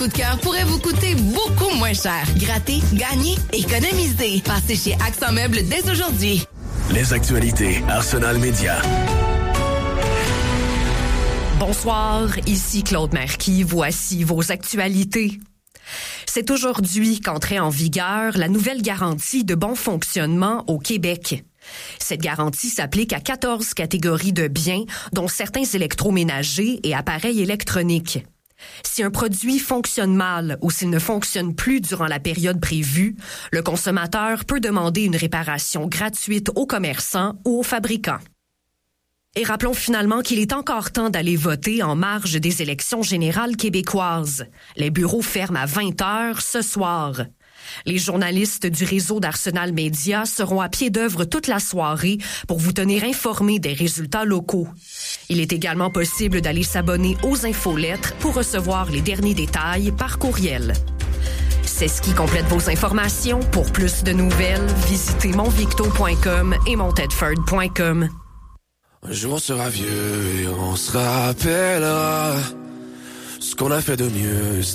Coup de cœur pourrait vous coûter beaucoup moins cher. Grattez, gagnez, économisez. Passez chez Accent Meubles dès aujourd'hui. Les actualités Arsenal Média. Bonsoir, ici Claude Marquis. Voici vos actualités. C'est aujourd'hui qu'entrait en vigueur la nouvelle garantie de bon fonctionnement au Québec. Cette garantie s'applique à 14 catégories de biens, dont certains électroménagers et appareils électroniques. Si un produit fonctionne mal ou s'il ne fonctionne plus durant la période prévue, le consommateur peut demander une réparation gratuite aux commerçants ou aux fabricants. Et rappelons finalement qu'il est encore temps d'aller voter en marge des élections générales québécoises. Les bureaux ferment à 20h ce soir. Les journalistes du réseau d'Arsenal Média seront à pied d'œuvre toute la soirée pour vous tenir informés des résultats locaux. Il est également possible d'aller s'abonner aux infolettres pour recevoir les derniers détails par courriel. C'est ce qui complète vos informations. Pour plus de nouvelles, visitez monvicto.com et montedford.com. Un jour on sera vieux et on se rappellera ce qu'on a fait de mieux.